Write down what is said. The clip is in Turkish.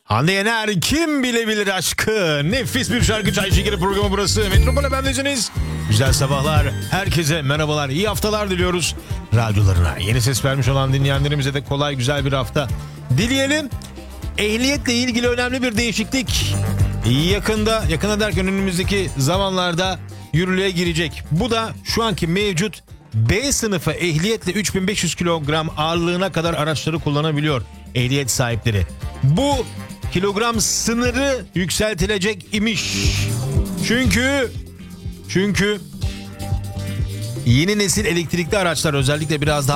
Hande Yener kim bilebilir aşkı. Nefis bir şarkı Çay Şekeri programı burası. Metropole bendesiniz. Güzel sabahlar. Herkese merhabalar. İyi haftalar diliyoruz. Radyolarına yeni ses vermiş olan dinleyenlerimize de kolay güzel bir hafta dileyelim. Ehliyetle ilgili önemli bir değişiklik yakında derken önümüzdeki zamanlarda yürürlüğe girecek. Bu da şu anki mevcut B sınıfı ehliyetle 3500 kilogram ağırlığına kadar araçları kullanabiliyor ehliyet sahipleri. Bu kilogram sınırı yükseltilecek imiş. Çünkü yeni nesil elektrikli araçlar özellikle biraz daha